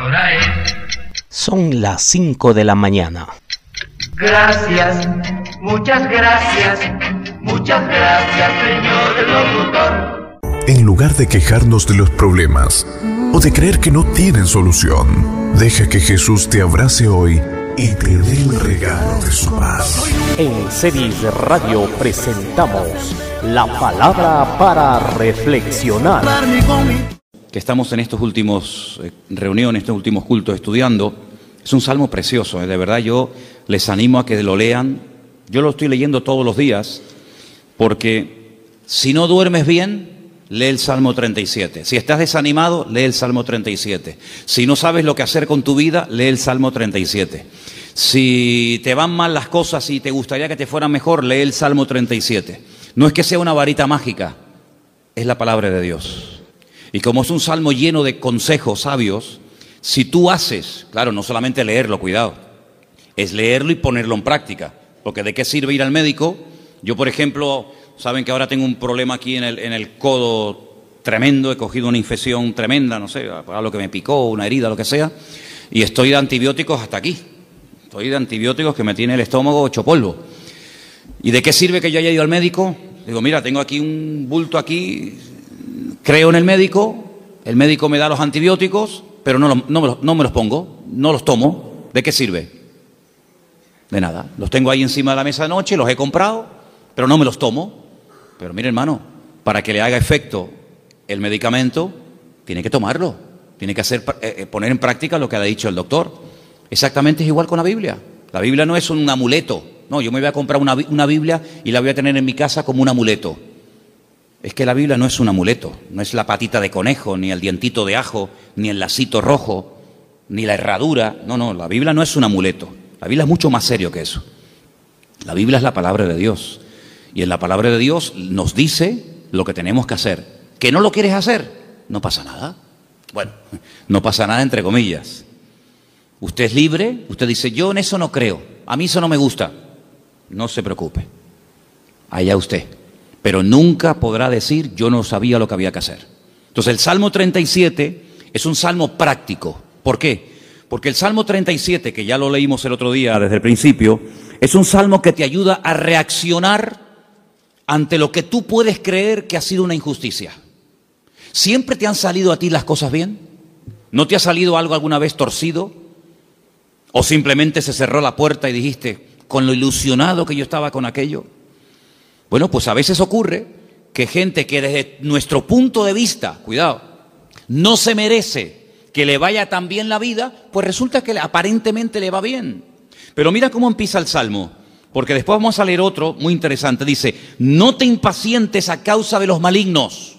lloraré. Son las 5 de la mañana. Gracias, muchas gracias, señor locutor. En lugar de quejarnos de los problemas o de creer que no tienen solución, deja que Jesús te abrace hoy y te dé el regalo de su paz. En Cedis Radio presentamos la palabra para reflexionar. Que estamos en estos últimos reuniones, estos últimos cultos estudiando, es un salmo precioso, de verdad yo les animo a que lo lean. Yo lo estoy leyendo todos los días porque si no duermes bien, lee el Salmo 37. Si estás desanimado, lee el Salmo 37. Si no sabes lo que hacer con tu vida, lee el Salmo 37. Si te van mal las cosas y te gustaría que te fueran mejor, lee el Salmo 37. No es que sea una varita mágica, es la palabra de Dios. Y como es un salmo lleno de consejos sabios, si tú haces, claro, no solamente leerlo, cuidado, es leerlo y ponerlo en práctica. Porque ¿de qué sirve ir al médico? Yo, por ejemplo, saben que ahora tengo un problema aquí en el codo tremendo, he cogido una infección tremenda, no sé, algo que me picó, una herida, lo que sea, y estoy de antibióticos hasta aquí. Estoy de antibióticos que me tiene el estómago hecho polvo. ¿Y de qué sirve que yo haya ido al médico? Digo, mira, tengo aquí un bulto aquí, creo en el médico me da los antibióticos, pero no me los pongo, no los tomo. ¿De qué sirve? De nada. Los tengo ahí encima de la mesa de noche, los he comprado, pero no me los tomo. Pero mire, hermano, para que le haga efecto el medicamento, tiene que tomarlo, tiene que poner en práctica lo que ha dicho el doctor. Exactamente es igual con la Biblia. La Biblia no es un amuleto. No, yo me voy a comprar una Biblia y la voy a tener en mi casa como un amuleto. Es que la Biblia no es un amuleto, no es la patita de conejo, ni el dientito de ajo, ni el lacito rojo, ni la herradura. No, la Biblia no es un amuleto. La Biblia es mucho más serio que eso. La Biblia es la palabra de Dios. Y en la palabra de Dios nos dice lo que tenemos que hacer. ¿Que no lo quieres hacer? No pasa nada. Bueno, no pasa nada entre comillas. Usted es libre, usted dice, yo en eso no creo, a mí eso no me gusta. No se preocupe, allá usted. Pero nunca podrá decir, yo no sabía lo que había que hacer. Entonces el Salmo 37 es un salmo práctico. ¿Por qué? Porque el Salmo 37, que ya lo leímos el otro día desde el principio, es un salmo que te ayuda a reaccionar ante lo que tú puedes creer que ha sido una injusticia. ¿Siempre te han salido a ti las cosas bien? ¿No te ha salido algo alguna vez torcido? ¿O simplemente se cerró la puerta y dijiste, con lo ilusionado que yo estaba con aquello? Bueno, pues a veces ocurre que gente que desde nuestro punto de vista, cuidado, no se merece que le vaya tan bien la vida, pues resulta que aparentemente le va bien. Pero mira cómo empieza el Salmo, porque después vamos a leer otro muy interesante. Dice, no te impacientes a causa de los malignos,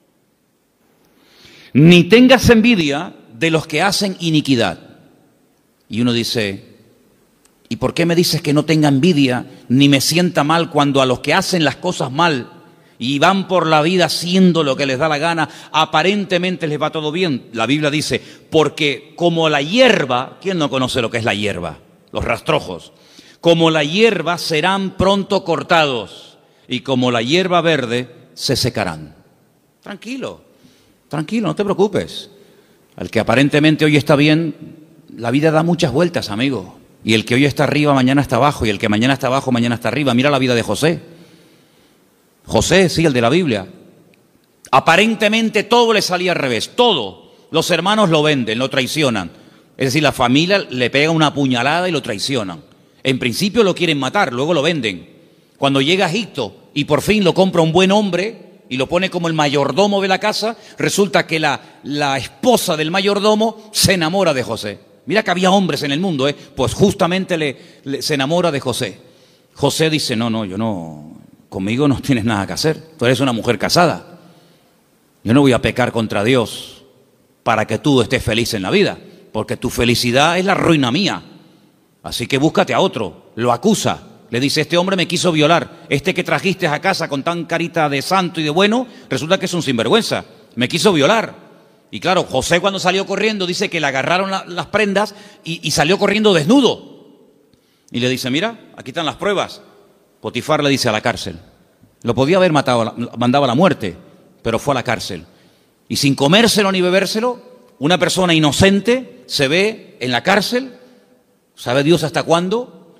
ni tengas envidia de los que hacen iniquidad. Y uno dice, ¿y por qué me dices que no tenga envidia ni me sienta mal cuando a los que hacen las cosas mal y van por la vida haciendo lo que les da la gana, aparentemente les va todo bien? La Biblia dice, porque como la hierba, ¿quién no conoce lo que es la hierba? Los rastrojos. Como la hierba serán pronto cortados y como la hierba verde se secarán. Tranquilo, tranquilo, no te preocupes. Al que aparentemente hoy está bien, la vida da muchas vueltas, amigo. Y el que hoy está arriba, mañana está abajo. Y el que mañana está abajo, mañana está arriba. Mira la vida de José. José, sí, el de la Biblia. Aparentemente todo le salía al revés, todo. Los hermanos lo venden, lo traicionan. Es decir, la familia le pega una puñalada y lo traicionan. En principio lo quieren matar, luego lo venden. Cuando llega a Egipto y por fin lo compra un buen hombre y lo pone como el mayordomo de la casa, resulta que la esposa del mayordomo se enamora de José. Mira que había hombres en el mundo, pues justamente se enamora de José. José dice, no, yo no, conmigo no tienes nada que hacer. Tú eres una mujer casada. Yo no voy a pecar contra Dios para que tú estés feliz en la vida, porque tu felicidad es la ruina mía. Así que búscate a otro. Lo acusa. Le dice, este hombre me quiso violar. Este que trajiste a casa con tan carita de santo y de bueno, resulta que es un sinvergüenza. Me quiso violar. Y claro, José cuando salió corriendo dice que le agarraron las prendas y salió corriendo desnudo. Y le dice, mira, aquí están las pruebas. Potifar le dice a la cárcel. Lo podía haber matado, mandado a la muerte, pero fue a la cárcel. Y sin comérselo ni bebérselo, una persona inocente se ve en la cárcel, ¿sabe Dios hasta cuándo?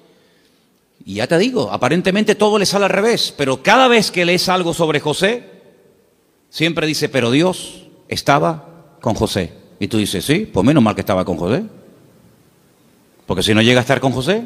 Y ya te digo, aparentemente todo le sale al revés, pero cada vez que lees algo sobre José, siempre dice, pero Dios estaba con José. Y tú dices, sí, pues menos mal que estaba con José, porque si no llega a estar con José.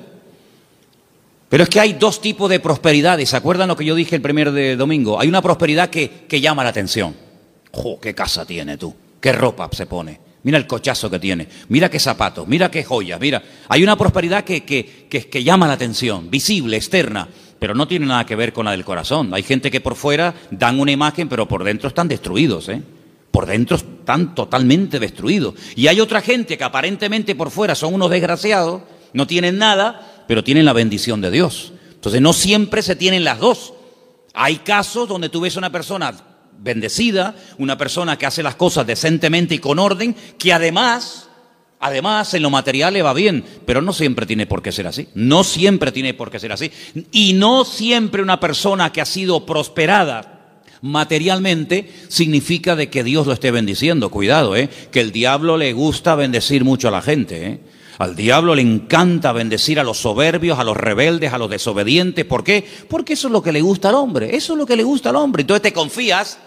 Pero es que hay dos tipos de prosperidades. ¿Se acuerdan lo que yo dije el primer domingo? Hay una prosperidad que llama la atención. ¡Oh, qué casa tiene tú! ¿Qué ropa se pone? Mira el cochazo que tiene. Mira qué zapatos. Mira qué joyas. Mira, hay una prosperidad que llama la atención, visible, externa, pero no tiene nada que ver con la del corazón. Hay gente que por fuera dan una imagen, pero por dentro están destruidos, ¿eh? Por dentro están totalmente destruidos. Y hay otra gente que aparentemente por fuera son unos desgraciados, no tienen nada, pero tienen la bendición de Dios. Entonces no siempre se tienen las dos. Hay casos donde tú ves una persona bendecida, una persona que hace las cosas decentemente y con orden, que además en lo material le va bien, pero no siempre tiene por qué ser así. No siempre tiene por qué ser así. Y no siempre una persona que ha sido prosperada materialmente significa de que Dios lo esté bendiciendo. Cuidado, que el diablo le gusta bendecir mucho a la gente, Al diablo le encanta bendecir a los soberbios, a los rebeldes, a los desobedientes. ¿Por qué? Porque eso es lo que le gusta al hombre. Eso es lo que le gusta al hombre. Entonces te confías,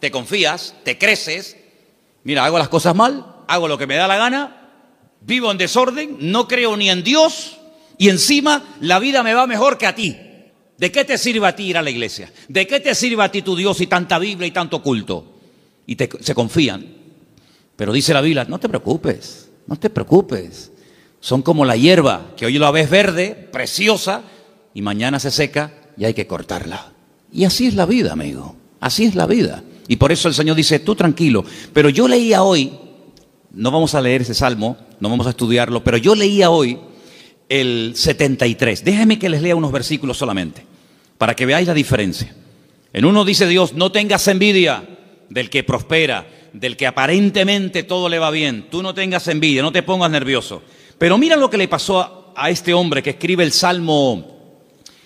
te creces. Mira, hago las cosas mal, hago lo que me da la gana, vivo en desorden, no creo ni en Dios y encima la vida me va mejor que a ti. ¿De qué te sirve a ti ir a la iglesia? ¿De qué te sirve a ti tu Dios y tanta Biblia y tanto culto? Y se confían. Pero dice la Biblia, no te preocupes, no te preocupes. Son como la hierba, que hoy la ves verde, preciosa, y mañana se seca y hay que cortarla. Y así es la vida, amigo, así es la vida. Y por eso el Señor dice, tú tranquilo. Pero yo leía hoy, no vamos a leer ese salmo, no vamos a estudiarlo, pero yo leía hoy el 73. Déjenme que les lea unos versículos solamente, para que veáis la diferencia. En uno dice Dios, no tengas envidia del que prospera, del que aparentemente todo le va bien. Tú no tengas envidia, no te pongas nervioso. Pero mira lo que le pasó a este hombre que escribe el Salmo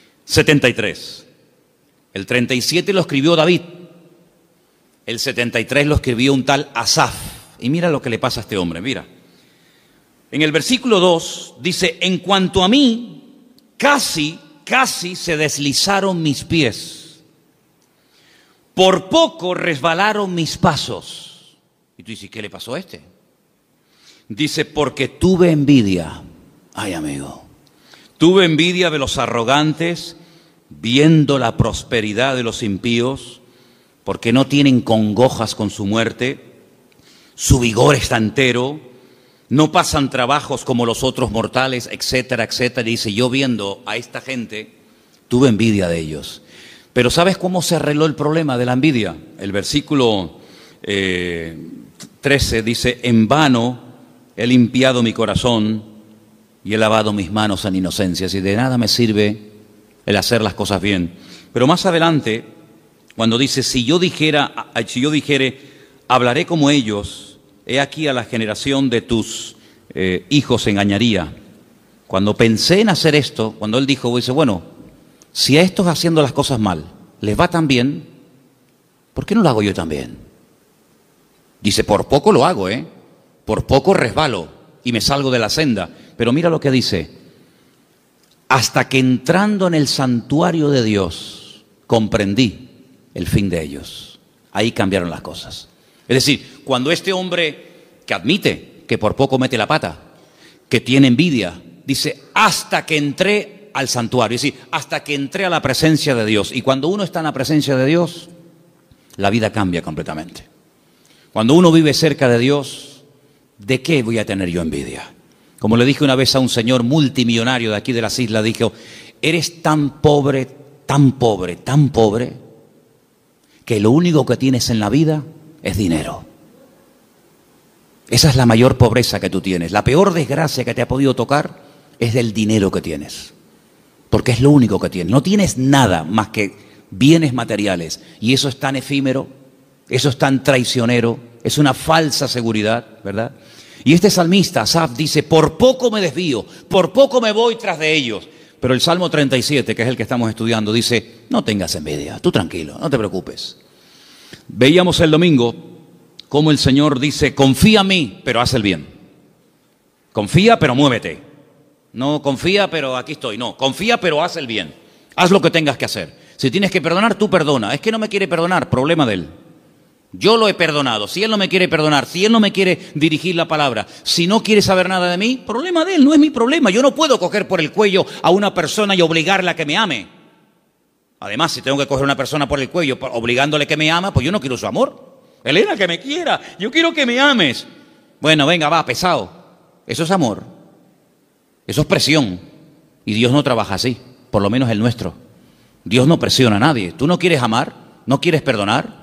73. El 37 lo escribió David. El 73 lo escribió un tal Asaf. Y mira lo que le pasa a este hombre, mira. En el versículo 2 dice, en cuanto a mí, casi se deslizaron mis pies. Por poco resbalaron mis pasos. Y tú dices, ¿qué le pasó a este? Dice, porque tuve envidia. Ay, amigo. Tuve envidia de los arrogantes, viendo la prosperidad de los impíos, porque no tienen congojas con su muerte. Su vigor está entero. No pasan trabajos como los otros mortales, etcétera, etcétera. Dice, yo viendo a esta gente, tuve envidia de ellos. Pero ¿sabes cómo se arregló el problema de la envidia? El versículo 13 dice, en vano he limpiado mi corazón y he lavado mis manos en inocencia. Y de nada me sirve el hacer las cosas bien. Pero más adelante, cuando dice, si yo dijere, hablaré como ellos, he aquí a la generación de tus hijos engañaría. Cuando pensé en hacer esto, cuando él dijo, dice, bueno, si a estos haciendo las cosas mal les va tan bien, ¿por qué no lo hago yo también? Dice, por poco lo hago, por poco resbalo y me salgo de la senda. Pero mira lo que dice, hasta que entrando en el santuario de Dios, comprendí el fin de ellos. Ahí cambiaron las cosas. Es decir, cuando este hombre que admite que por poco mete la pata, que tiene envidia, dice, hasta que entré al santuario, es decir, hasta que entré a la presencia de Dios. Y cuando uno está en la presencia de Dios, la vida cambia completamente. Cuando uno vive cerca de Dios, ¿de qué voy a tener yo envidia? Como le dije una vez a un señor multimillonario de aquí de las islas, dijo, eres tan pobre, tan pobre, tan pobre, que lo único que tienes en la vida es dinero. Esa es la mayor pobreza que tú tienes. La peor desgracia que te ha podido tocar es del dinero que tienes. Porque es lo único que tienes. No tienes nada más que bienes materiales. Y eso es tan efímero, eso es tan traicionero, es una falsa seguridad, ¿verdad? Y este salmista, Asaf, dice, por poco me desvío, por poco me voy tras de ellos. Pero el Salmo 37, que es el que estamos estudiando, dice, no tengas envidia, tú tranquilo, no te preocupes. Veíamos el domingo cómo el Señor dice, confía en mí, pero haz el bien. Confía, pero muévete. No confía, pero aquí estoy. No, confía, pero haz el bien. Haz lo que tengas que hacer. Si tienes que perdonar, tú perdona. Es que no me quiere perdonar, problema de él. Yo lo he perdonado. Si él no me quiere perdonar, si él no me quiere dirigir la palabra, si no quiere saber nada de mí, problema de él, no es mi problema. Yo no puedo coger por el cuello a una persona y obligarla a que me ame. Además, si tengo que coger a una persona por el cuello obligándole que me ama, pues yo no quiero su amor. Elena, que me quiera. Yo quiero que me ames. Bueno, venga, va, pesado. Eso es amor. Eso es presión. Y Dios no trabaja así, por lo menos el nuestro. Dios no presiona a nadie. ¿Tú no quieres amar? ¿No quieres perdonar?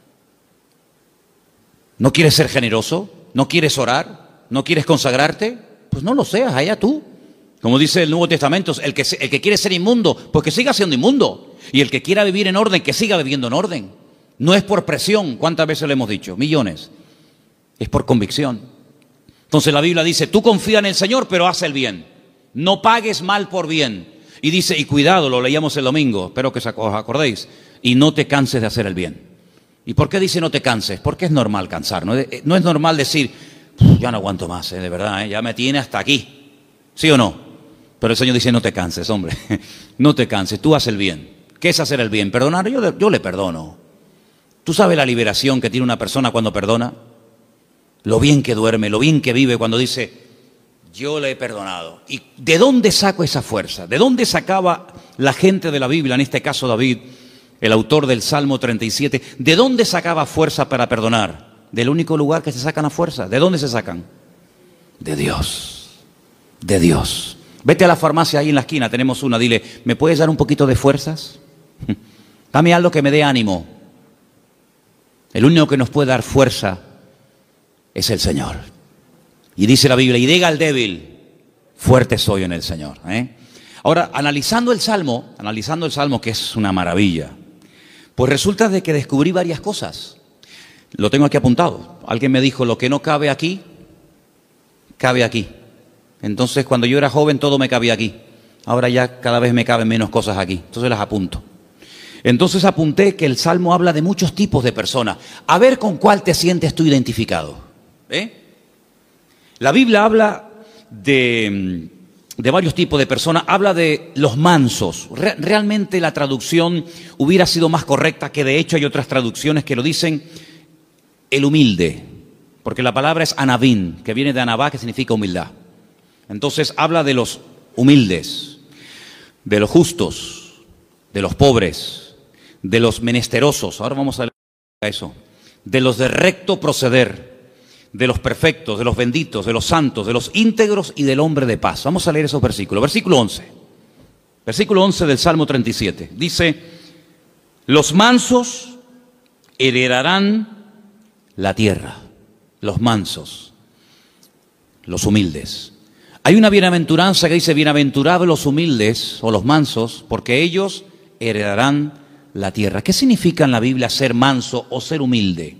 ¿No quieres ser generoso? ¿No quieres orar? ¿No quieres consagrarte? Pues no lo seas, allá tú. Como dice el Nuevo Testamento, el que quiere ser inmundo, pues que siga siendo inmundo. Y el que quiera vivir en orden, que siga viviendo en orden. No es por presión, ¿cuántas veces lo hemos dicho? Millones. Es por convicción. Entonces la Biblia dice, tú confía en el Señor, pero haz el bien. No pagues mal por bien. Y dice, y cuidado, lo leíamos el domingo, espero que os acordéis, y no te canses de hacer el bien. ¿Y por qué dice no te canses? Porque es normal cansar, no es normal decir, ya no aguanto más, de verdad, ya me tiene hasta aquí. ¿Sí o no? Pero el Señor dice no te canses, hombre, no te canses, tú haz el bien. ¿Qué es hacer el bien? Perdonar, yo le perdono. ¿Tú sabes la liberación que tiene una persona cuando perdona? Lo bien que duerme, lo bien que vive cuando dice, yo le he perdonado. ¿Y de dónde saco esa fuerza? ¿De dónde sacaba la gente de la Biblia, en este caso David, el autor del Salmo 37, ¿de dónde sacaba fuerza para perdonar? Del único lugar que se sacan a fuerza. ¿De dónde se sacan? De Dios. De Dios. Vete a la farmacia ahí en la esquina, tenemos una, dile, ¿me puedes dar un poquito de fuerzas? Dame algo que me dé ánimo. El único que nos puede dar fuerza es el Señor. Y dice la Biblia, y diga al débil, fuerte soy en el Señor. Ahora, analizando el Salmo, que es una maravilla, pues resulta de que descubrí varias cosas. Lo tengo aquí apuntado. Alguien me dijo, lo que no cabe aquí, cabe aquí. Entonces, cuando yo era joven, todo me cabía aquí. Ahora ya cada vez me caben menos cosas aquí. Entonces las apunto. Entonces apunté que el Salmo habla de muchos tipos de personas. A ver con cuál te sientes tú identificado. La Biblia habla de varios tipos de personas, habla de los mansos. Realmente la traducción hubiera sido más correcta, que de hecho hay otras traducciones que lo dicen, el humilde, porque la palabra es anabín, que viene de anabá, que significa humildad. Entonces habla de los humildes, de los justos, de los pobres, de los menesterosos, ahora vamos a leer eso, de los de recto proceder, de los perfectos, de los benditos, de los santos, de los íntegros y del hombre de paz. Vamos a leer esos versículos. Versículo 11. Versículo 11 del Salmo 37. Dice, los mansos heredarán la tierra. Los mansos, los humildes. Hay una bienaventuranza que dice, bienaventurados los humildes o los mansos, porque ellos heredarán la tierra. ¿Qué significa en la Biblia ser manso o ser humilde?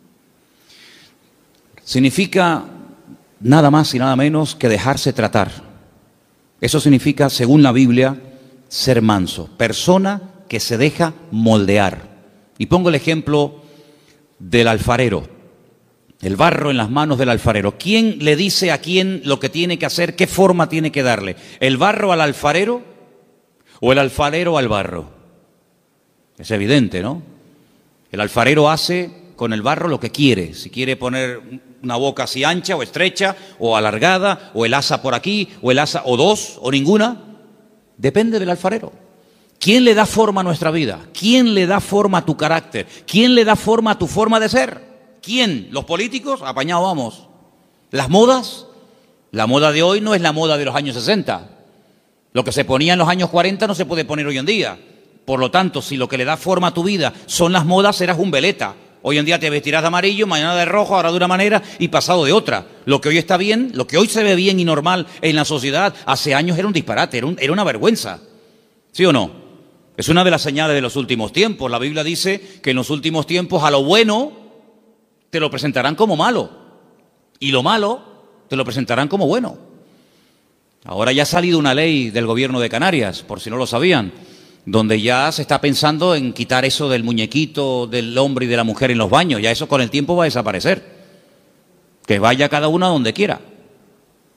Significa nada más y nada menos que dejarse tratar. Eso significa, según la Biblia, ser manso. Persona que se deja moldear. Y pongo el ejemplo del alfarero. El barro en las manos del alfarero. ¿Quién le dice a quién lo que tiene que hacer? ¿Qué forma tiene que darle? ¿El barro al alfarero o el alfarero al barro? Es evidente, ¿no? El alfarero hace con el barro lo que quiere. Si quiere poner una boca así ancha o estrecha o alargada, o el asa por aquí, o el asa o dos, o ninguna, depende del alfarero. ¿Quién le da forma a nuestra vida? ¿Quién le da forma a tu carácter? ¿Quién le da forma a tu forma de ser? ¿Quién? ¿Los políticos? Apañado vamos. ¿Las modas? La moda de hoy no es la moda de los años 60. Lo que se ponía en los años 40 no se puede poner hoy en día. Por lo tanto, si lo que le da forma a tu vida son las modas, serás un veleta. Hoy en día te vestirás de amarillo, mañana de rojo, ahora de una manera y pasado de otra. Lo que hoy está bien, lo que hoy se ve bien y normal en la sociedad, hace años era un disparate, era una vergüenza. ¿Sí o no? Es una de las señales de los últimos tiempos. La Biblia dice que en los últimos tiempos a lo bueno te lo presentarán como malo y lo malo te lo presentarán como bueno. Ahora ya ha salido una ley del gobierno de Canarias, por si no lo sabían, donde ya se está pensando en quitar eso del muñequito del hombre y de la mujer en los baños. Ya eso con el tiempo va a desaparecer. Que vaya cada uno a donde quiera.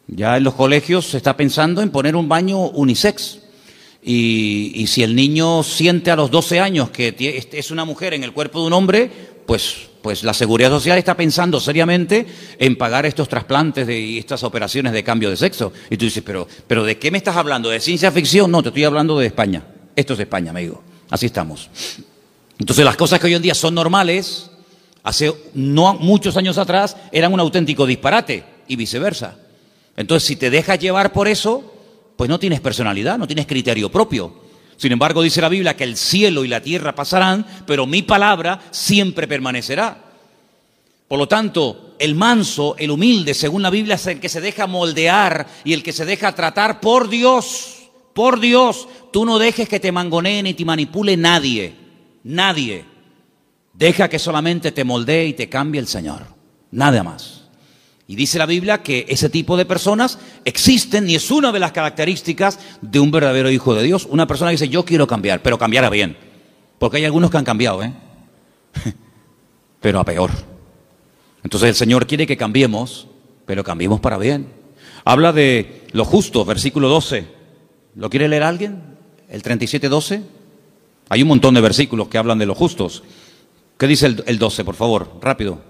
Ya en los colegios se está pensando en poner un baño unisex. Y si el niño siente a los 12 años que es una mujer en el cuerpo de un hombre, pues la Seguridad Social está pensando seriamente en pagar estos trasplantes y estas operaciones de cambio de sexo. Y tú dices, pero ¿de qué me estás hablando? ¿De ciencia ficción? No, te estoy hablando de España. Esto es España, amigo. Así estamos. Entonces las cosas que hoy en día son normales, hace no muchos años atrás eran un auténtico disparate y viceversa. Entonces si te dejas llevar por eso, pues no tienes personalidad, no tienes criterio propio. Sin embargo, dice la Biblia que el cielo y la tierra pasarán, pero mi palabra siempre permanecerá. Por lo tanto, el manso, el humilde, según la Biblia, es el que se deja moldear y el que se deja tratar por Dios. Por Dios. Tú no dejes que te mangonee ni te manipule nadie. Nadie. Deja que solamente te moldee y te cambie el Señor. Nada más. Y dice la Biblia que ese tipo de personas existen y es una de las características de un verdadero hijo de Dios. Una persona que dice, yo quiero cambiar, pero cambiar a bien. Porque hay algunos que han cambiado, pero a peor. Entonces el Señor quiere que cambiemos, pero cambiemos para bien. Habla de lo justo, versículo 12. ¿Lo quiere leer alguien? El 37:12. Hay un montón de versículos que hablan de los justos. ¿Qué dice el 12, por favor? Rápido.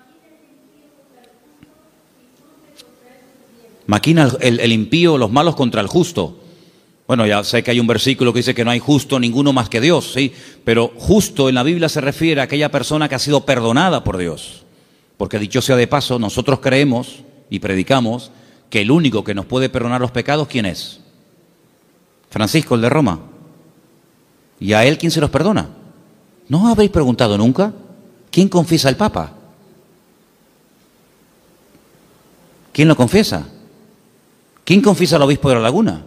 Maquina el impío, los malos contra el justo. Bueno, ya sé que hay un versículo que dice que no hay justo ninguno más que Dios, sí, pero justo en la Biblia se refiere a aquella persona que ha sido perdonada por Dios. Porque dicho sea de paso, nosotros creemos y predicamos que el único que nos puede perdonar los pecados, ¿quién es? Francisco, el de Roma. ¿Y a él quién se los perdona? ¿No os habéis preguntado nunca? ¿Quién confiesa al Papa? ¿Quién lo confiesa? ¿Quién confiesa al obispo de La Laguna?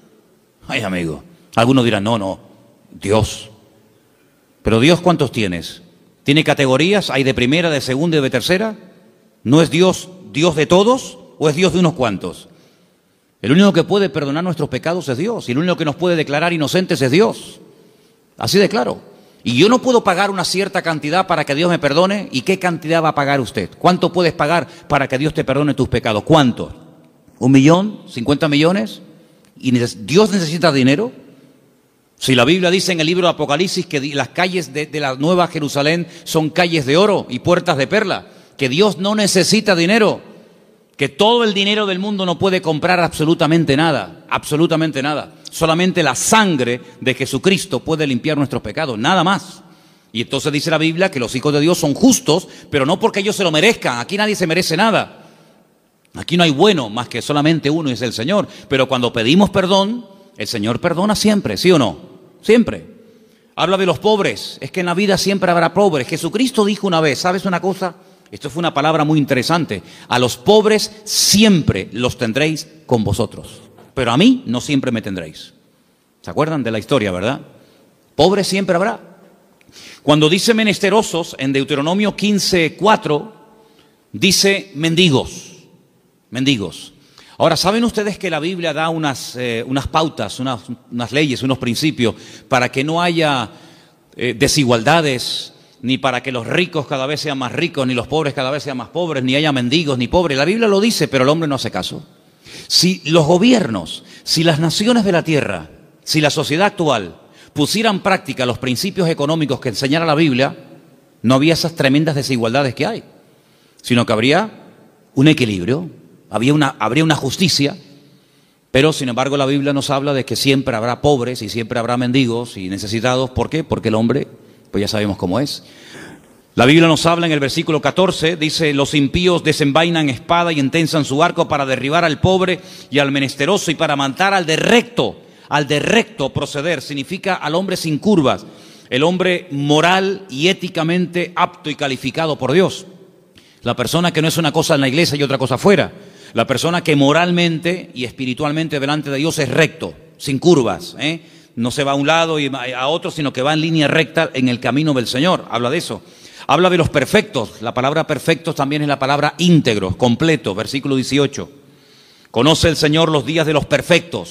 Ay, amigo, algunos dirán, no, Dios. Pero Dios, ¿cuántos tienes? ¿Tiene categorías? ¿Hay de primera, de segunda y de tercera? ¿No es Dios Dios de todos o es Dios de unos cuantos? El único que puede perdonar nuestros pecados es Dios y el único que nos puede declarar inocentes es Dios. Así de claro. Y yo no puedo pagar una cierta cantidad para que Dios me perdone. ¿Y qué cantidad va a pagar usted? ¿Cuánto puedes pagar para que Dios te perdone tus pecados? ¿Cuánto? ¿1 millón? ¿50 millones? ¿Y Dios necesita dinero? Si la Biblia dice en el libro de Apocalipsis que las calles de la Nueva Jerusalén son calles de oro y puertas de perla, que Dios no necesita dinero, que todo el dinero del mundo no puede comprar absolutamente nada, absolutamente nada. Solamente la sangre de Jesucristo puede limpiar nuestros pecados, nada más. Y entonces dice la Biblia que los hijos de Dios son justos, pero no porque ellos se lo merezcan. Aquí nadie se merece nada. Aquí no hay bueno más que solamente uno y es el Señor. Pero cuando pedimos perdón, el Señor perdona siempre, ¿sí o no? Siempre. Habla de los pobres. Es que en la vida siempre habrá pobres. Jesucristo dijo una vez, ¿sabes una cosa? Esto fue una palabra muy interesante. A los pobres siempre los tendréis con vosotros. Pero a mí no siempre me tendréis. ¿Se acuerdan de la historia, verdad? Pobres siempre habrá. Cuando dice menesterosos, en Deuteronomio 15:4, dice mendigos. Mendigos. Ahora, ¿saben ustedes que la Biblia da unas pautas, unas leyes, unos principios para que no haya desigualdades, ni para que los ricos cada vez sean más ricos, ni los pobres cada vez sean más pobres, ni haya mendigos ni pobres? La Biblia lo dice, pero el hombre no hace caso. Si los gobiernos, si las naciones de la tierra, si la sociedad actual pusiera en práctica los principios económicos que enseñara la Biblia, no había esas tremendas desigualdades que hay, sino que habría un equilibrio, habría una justicia. Pero sin embargo la Biblia nos habla de que siempre habrá pobres y siempre habrá mendigos y necesitados. ¿Por qué? Porque el hombre, pues ya sabemos cómo es. La Biblia nos habla en el versículo 14, dice, los impíos desenvainan espada y entensan su arco para derribar al pobre y al menesteroso y para matar al de recto proceder. Significa al hombre sin curvas, el hombre moral y éticamente apto y calificado por Dios. La persona que no es una cosa en la iglesia y otra cosa fuera. La persona que moralmente y espiritualmente delante de Dios es recto, sin curvas, no se va a un lado y a otro, sino que va en línea recta en el camino del Señor. Habla de eso. Habla de los perfectos. La palabra perfectos también es la palabra íntegros, completo. Versículo 18. Conoce el Señor los días de los perfectos.